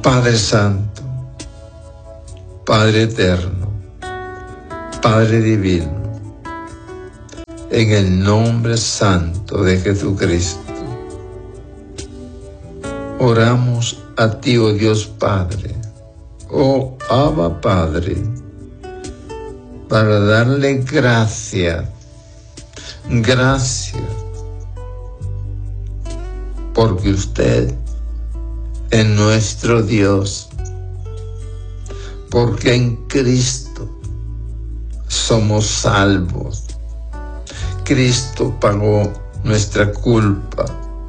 Padre Santo, Padre Eterno, Padre Divino, en el nombre santo de Jesucristo, oramos a ti, oh Dios Padre, oh Abba Padre, para darle gracias, porque usted es nuestro Dios, porque en Cristo somos salvos. Cristo pagó nuestra culpa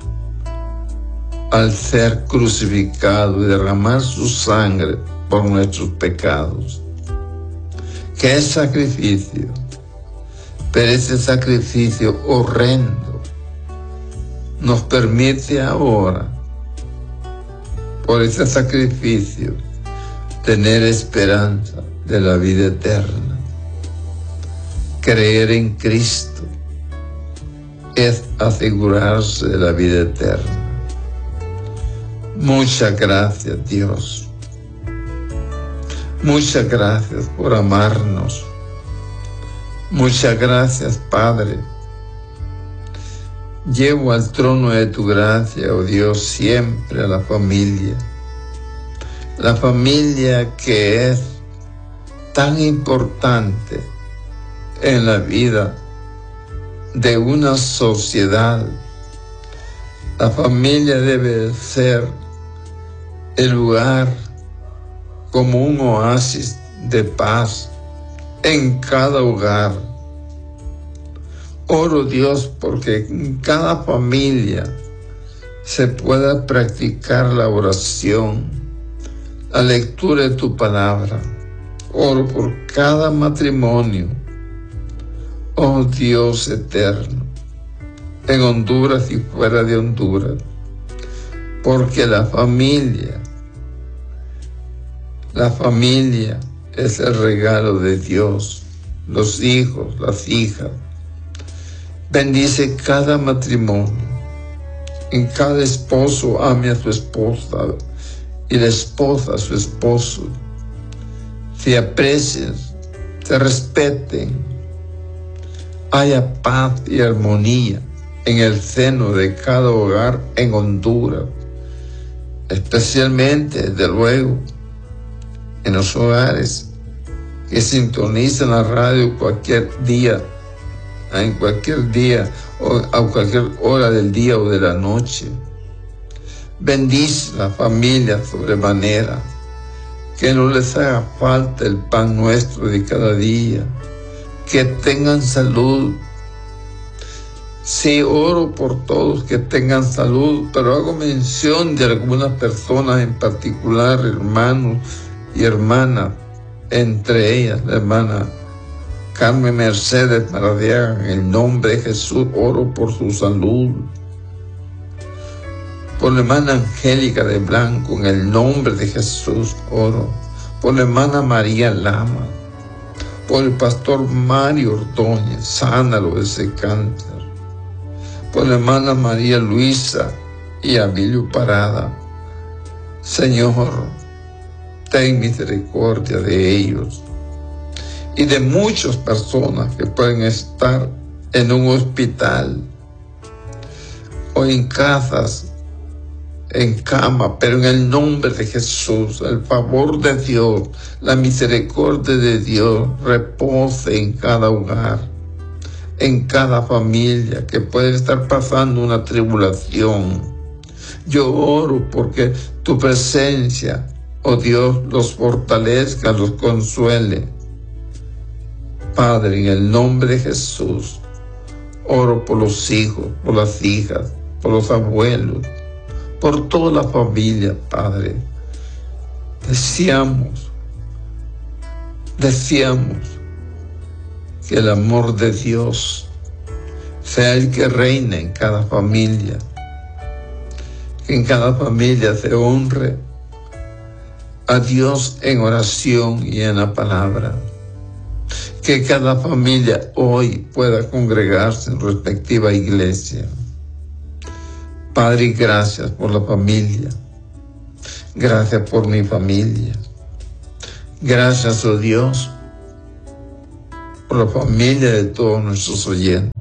al ser crucificado y derramar su sangre por nuestros pecados. ¿Qué es sacrificio? Pero ese sacrificio horrendo nos permite ahora, por ese sacrificio, tener esperanza de la vida eterna. Creer en Cristo es asegurarse de la vida eterna. Muchas gracias, Dios. Muchas gracias por amarnos. Muchas gracias, Padre. Llevo al trono de tu gracia, oh Dios, siempre a la familia. La familia que es tan importante en la vida de una sociedad. La familia debe ser el lugar como un oasis de paz en cada hogar. Oro, Dios, porque en cada familia se pueda practicar la oración, la lectura de tu palabra. Oro por cada matrimonio, oh Dios eterno, en Honduras y fuera de Honduras, porque la familia es el regalo de Dios, los hijos, las hijas. Bendice cada matrimonio, en cada esposo ame a su esposa y la esposa a su esposo. Se aprecien, se respeten, haya paz y armonía en el seno de cada hogar en Honduras, especialmente, desde luego, en los hogares que sintonizan la radio en cualquier día o a cualquier hora del día o de la noche. Bendice la familia sobremanera, que no les haga falta el pan nuestro de cada día, que tengan salud. Sí, oro por todos que tengan salud, pero hago mención de algunas personas en particular, hermanos y hermanas, entre ellas la hermana Carmen Mercedes Maradiaga. En el nombre de Jesús oro por su salud. Por la hermana Angélica de Blanco, en el nombre de Jesús oro. Por la hermana María Lama. Por el pastor Mario Ordóñez, sánalo de ese cáncer. Por la hermana María Luisa y Abilio Parada. Señor, ten misericordia de ellos y de muchas personas que pueden estar en un hospital o en casas, en cama, pero en el nombre de Jesús, el favor de Dios, la misericordia de Dios repose en cada hogar, en cada familia que puede estar pasando una tribulación. Yo oro porque tu presencia, oh Dios, los fortalezca, los consuele. Padre, en el nombre de Jesús, oro por los hijos, por las hijas, por los abuelos, por toda la familia, Padre. Deseamos que el amor de Dios sea el que reine en cada familia, que en cada familia se honre a Dios en oración y en la palabra, que cada familia hoy pueda congregarse en respectiva iglesia. Padre, gracias por la familia. Gracias por mi familia. Gracias, oh Dios, por la familia de todos nuestros oyentes.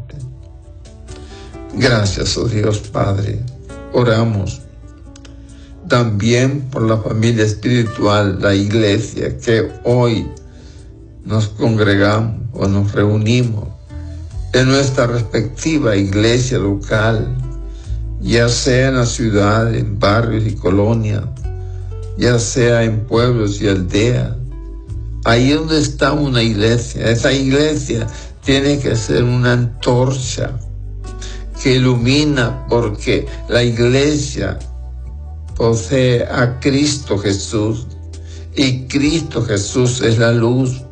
Gracias, oh Dios Padre. Oramos también por la familia espiritual, la iglesia, que hoy nos congregamos o nos reunimos en nuestra respectiva iglesia local, ya sea en la ciudad, en barrios y colonias, ya sea en pueblos y aldeas. Ahí donde está una iglesia, esa iglesia tiene que ser una antorcha que ilumina, porque la iglesia posee a Cristo Jesús, y Cristo Jesús es la luz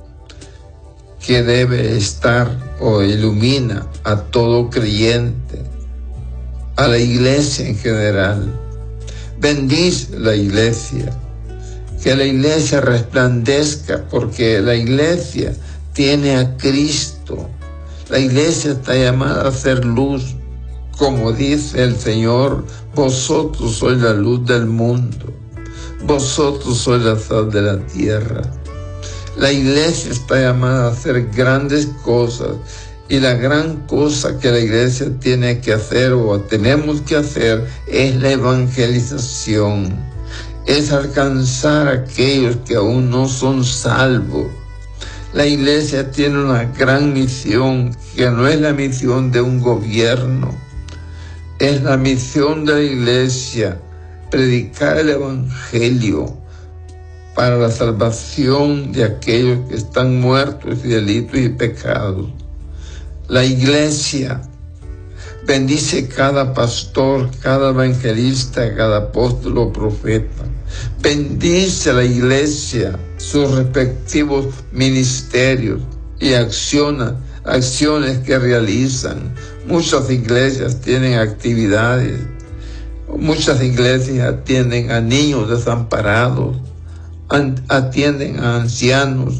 que debe estar o ilumina a todo creyente, a la iglesia en general. Bendice la iglesia, que la iglesia resplandezca, porque la iglesia tiene a Cristo. La iglesia está llamada a ser luz, como dice el Señor: vosotros sois la luz del mundo, vosotros sois la sal de la tierra. La iglesia está llamada a hacer grandes cosas, y la gran cosa que la iglesia tiene que hacer o tenemos que hacer es la evangelización, es alcanzar a aquellos que aún no son salvos. La iglesia tiene una gran misión, que no es la misión de un gobierno, es la misión de la iglesia: predicar el evangelio para la salvación de aquellos que están muertos y delitos y pecados. La iglesia bendice cada pastor, cada evangelista, cada apóstol o profeta. Bendice a la iglesia sus respectivos ministerios y acciones que realizan. Muchas iglesias tienen actividades, muchas iglesias atienden a niños desamparados, atienden a ancianos.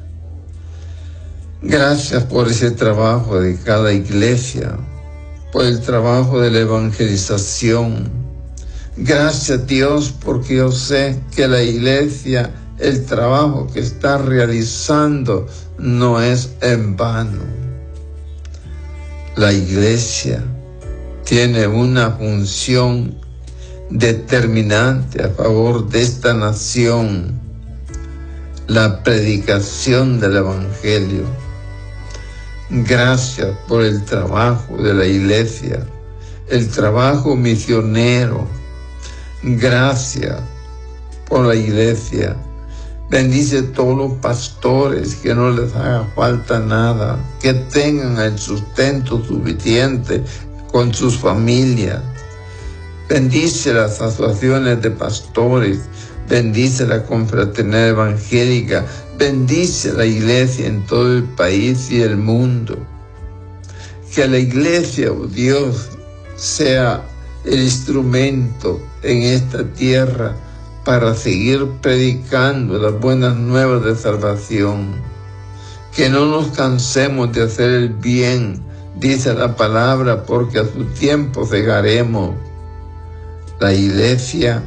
Gracias por ese trabajo de cada iglesia, por el trabajo de la evangelización. Gracias, Dios, porque yo sé que la iglesia, el trabajo que está realizando no es en vano. La iglesia tiene una función determinante a favor de esta nación: la predicación del evangelio. Gracias por el trabajo de la iglesia, el trabajo misionero. Gracias por la iglesia. Bendice a todos los pastores, que no les haga falta nada, que tengan el sustento suficiente con sus familias. Bendice las asociaciones de pastores, bendice la confraternidad evangélica, bendice la iglesia en todo el país y el mundo. Que la iglesia, oh Dios, sea el instrumento en esta tierra para seguir predicando las buenas nuevas de salvación. Que no nos cansemos de hacer el bien, dice la palabra, porque a su tiempo cegaremos. La iglesia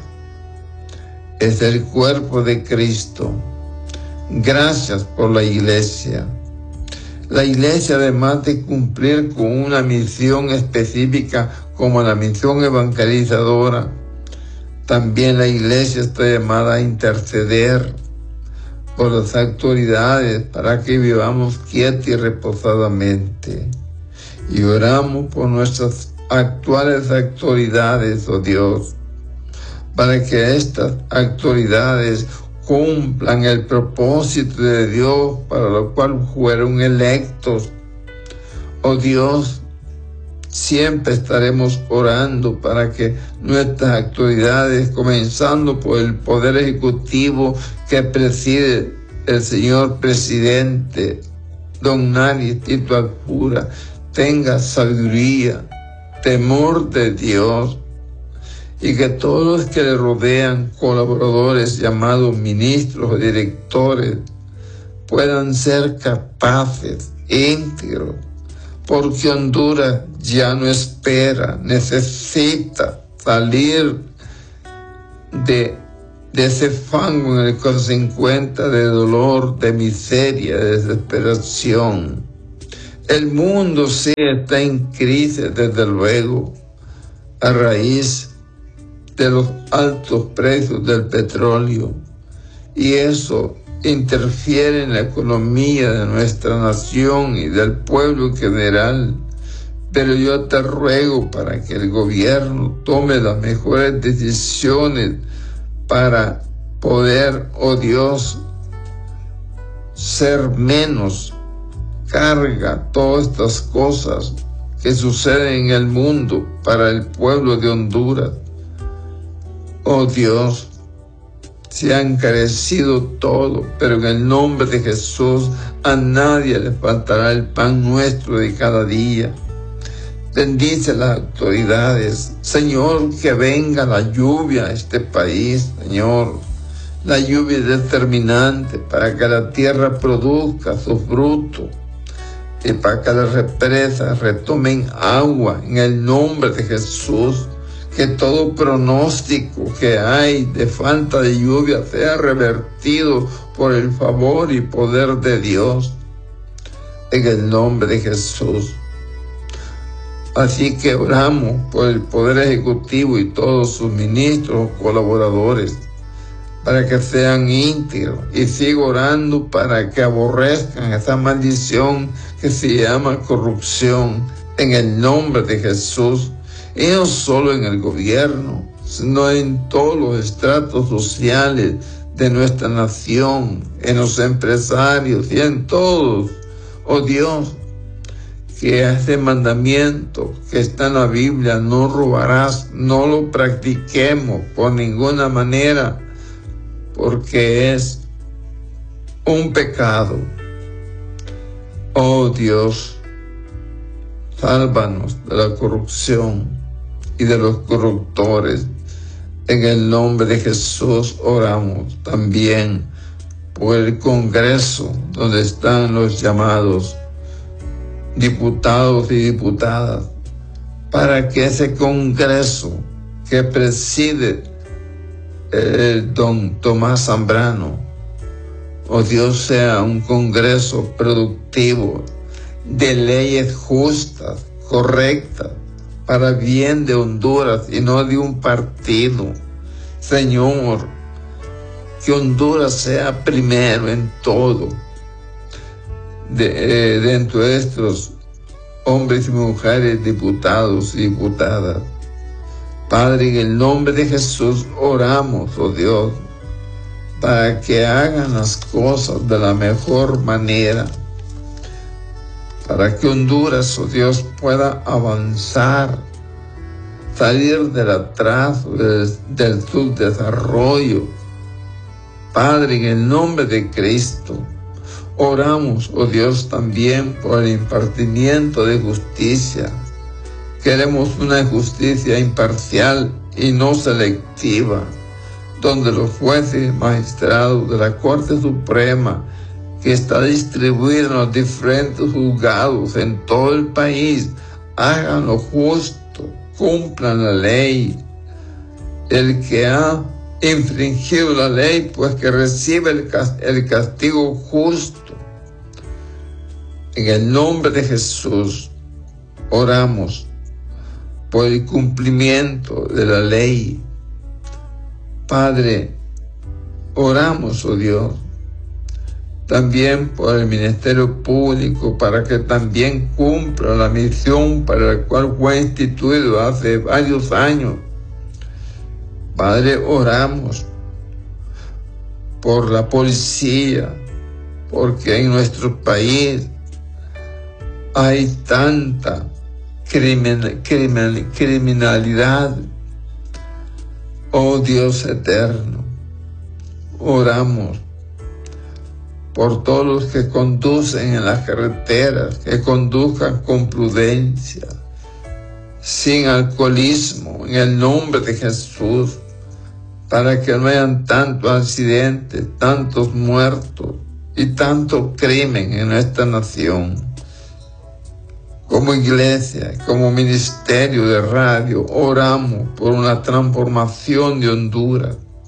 es el cuerpo de Cristo. Gracias por la iglesia. La iglesia, además de cumplir con una misión específica como la misión evangelizadora, también la iglesia está llamada a interceder por las autoridades para que vivamos quietos y reposadamente. Y oramos por nuestras actuales autoridades, oh Dios, para que estas autoridades cumplan el propósito de Dios para lo cual fueron electos. Oh Dios, siempre estaremos orando para que nuestras autoridades, comenzando por el Poder Ejecutivo que preside el señor presidente, don Nani Tito Alpura, tenga sabiduría, temor de Dios, y que todos los que le rodean, colaboradores llamados ministros o directores, puedan ser capaces, íntegros, porque Honduras ya no espera, necesita salir de ese fango en el que se encuentra, de dolor, de miseria, de desesperación. El mundo sí está en crisis, desde luego, a raíz de los altos precios del petróleo, y eso interfiere en la economía de nuestra nación y del pueblo en general. Pero yo te ruego para que el gobierno tome las mejores decisiones para poder, oh Dios, ser menos carga todas estas cosas que suceden en el mundo para el pueblo de Honduras. Oh Dios, se ha encarecido todo, pero en el nombre de Jesús a nadie le faltará el pan nuestro de cada día. Bendice las autoridades, Señor, que venga la lluvia a este país, Señor. La lluvia es determinante para que la tierra produzca su fruto y para que las represas retomen agua en el nombre de Jesús. Que todo pronóstico que hay de falta de lluvia sea revertido por el favor y poder de Dios, en el nombre de Jesús. Así que oramos por el Poder Ejecutivo y todos sus ministros, colaboradores, para que sean íntegros, y sigo orando para que aborrezcan esa maldición que se llama corrupción, en el nombre de Jesús. Y no solo en el gobierno, sino en todos los estratos sociales de nuestra nación, en los empresarios y en todos. Oh Dios, que ese mandamiento que está en la Biblia, no robarás, no lo practiquemos por ninguna manera, porque es un pecado. Oh Dios, sálvanos de la corrupción y de los corruptores. En el nombre de Jesús oramos también por el Congreso, donde están los llamados diputados y diputadas, para que ese Congreso que preside el don Tomás Zambrano, oh Dios, sea un Congreso productivo de leyes justas, correctas, para bien de Honduras y no de un partido. Señor, que Honduras sea primero en todo, dentro de estos hombres y mujeres, diputados y diputadas. Padre, en el nombre de Jesús oramos, oh Dios, para que hagan las cosas de la mejor manera, para que Honduras, oh Dios, pueda avanzar, salir del atraso, del subdesarrollo. Padre, en el nombre de Cristo, oramos, oh Dios, también por el impartimiento de justicia. Queremos una justicia imparcial y no selectiva, donde los jueces y magistrados de la Corte Suprema, que está distribuida en los diferentes juzgados en todo el país, hagan lo justo, cumplan la ley. El que ha infringido la ley, pues que reciba el castigo justo. En el nombre de Jesús oramos por el cumplimiento de la ley. Padre, oramos, oh Dios, también por el Ministerio Público, para que también cumpla la misión para la cual fue instituido hace varios años. Padre, oramos por la policía, porque en nuestro país hay tanta criminalidad. Oh Dios eterno, oramos por todos los que conducen en las carreteras, que conduzcan con prudencia, sin alcoholismo, en el nombre de Jesús, para que no hayan tantos accidentes, tantos muertos y tanto crimen en nuestra nación. Como iglesia, como ministerio de radio, oramos por una transformación de Honduras,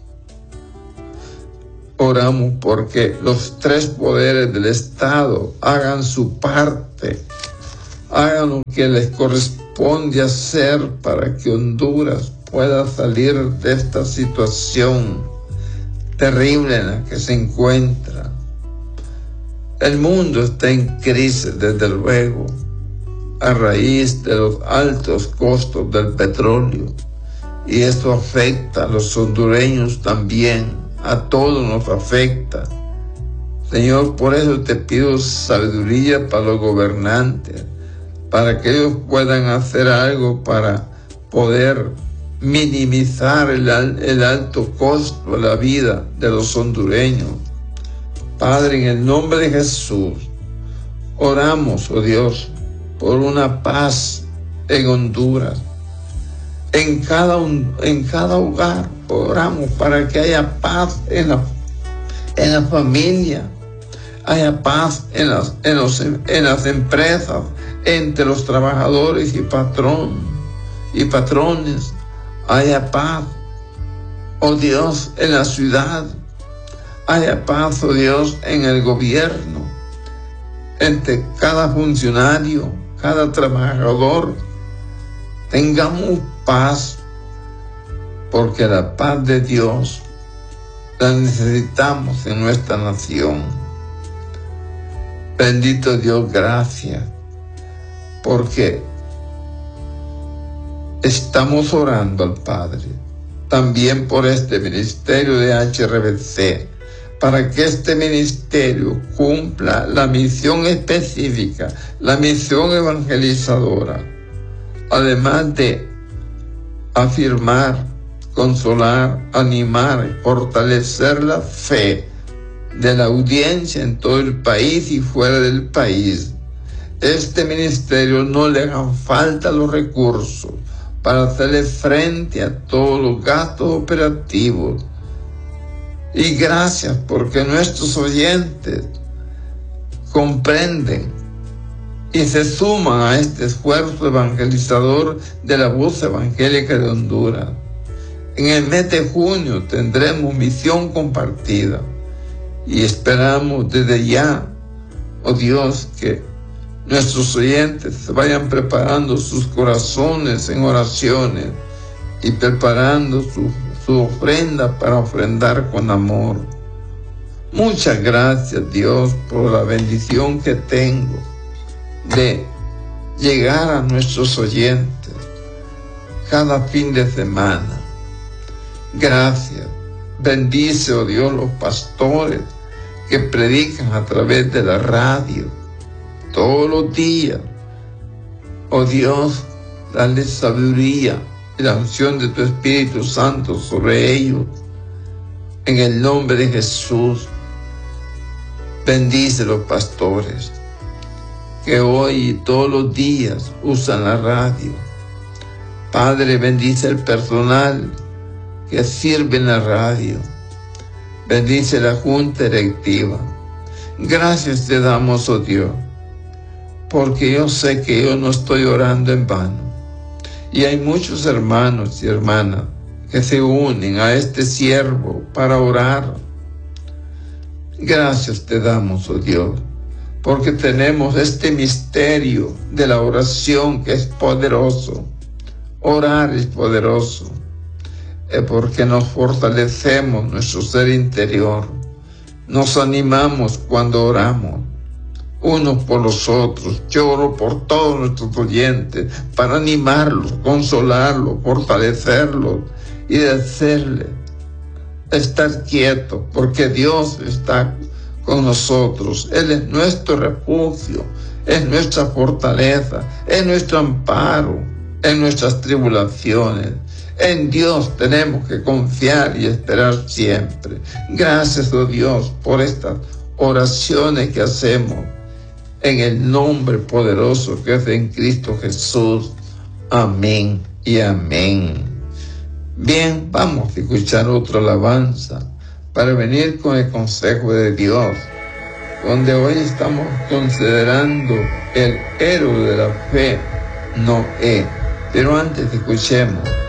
Oramos porque los tres poderes del Estado hagan su parte, hagan lo que les corresponde hacer para que Honduras pueda salir de esta situación terrible en la que se encuentra. El mundo está en crisis, desde luego, a raíz de los altos costos del petróleo, y esto afecta a los hondureños también. A todos nos afecta. Señor, por eso te pido sabiduría para los gobernantes, para que ellos puedan hacer algo para poder minimizar el alto costo de la vida de los hondureños. Padre, en el nombre de Jesús, oramos, oh Dios, por una paz en Honduras. En cada hogar oramos para que haya paz en la familia, haya paz en las empresas, entre los trabajadores y patrones, haya paz, oh Dios, en la ciudad, haya paz, oh Dios, en el gobierno, entre cada funcionario, cada trabajador. Tengamos paz, porque la paz de Dios la necesitamos en nuestra nación. Bendito Dios, gracias, porque estamos orando al Padre, también por este ministerio de HRBC, para que este ministerio cumpla la misión específica, la misión evangelizadora, además de afirmar, consolar, animar y fortalecer la fe de la audiencia en todo el país y fuera del país. Este ministerio no le hagan falta los recursos para hacerle frente a todos los gastos operativos. Y gracias porque nuestros oyentes comprenden y se suman a este esfuerzo evangelizador de la voz evangélica de Honduras. En el mes de junio tendremos misión compartida y esperamos desde ya, oh Dios, que nuestros oyentes se vayan preparando sus corazones en oraciones y preparando su ofrenda para ofrendar con amor. Muchas gracias, Dios, por la bendición que tengo de llegar a nuestros oyentes cada fin de semana. Gracias. Bendice, oh Dios, los pastores que predican a través de la radio todos los días. Oh Dios, dale sabiduría y la unción de tu Espíritu Santo sobre ellos. En el nombre de Jesús, bendice los pastores que hoy y todos los días usan la radio. Padre, bendice el personal que sirve en la radio. Bendice la junta directiva. Gracias te damos, oh Dios, porque yo sé que yo no estoy orando en vano. Y hay muchos hermanos y hermanas que se unen a este siervo para orar. Gracias te damos, oh Dios, porque tenemos este misterio de la oración que es poderoso. Orar es poderoso, porque nos fortalecemos nuestro ser interior, nos animamos cuando oramos, unos por los otros. Yo oro por todos nuestros oyentes para animarlos, consolarlos, fortalecerlos y decirles, estar quietos, porque Dios está con nosotros. Él es nuestro refugio, es nuestra fortaleza, es nuestro amparo en nuestras tribulaciones. En Dios tenemos que confiar y esperar siempre. Gracias, oh Dios, por estas oraciones que hacemos en el nombre poderoso que es en Cristo Jesús. Amén y amén. Bien, vamos a escuchar otra alabanza para venir con el consejo de Dios, donde hoy estamos considerando el héroe de la fe, Noé. Pero antes escuchemos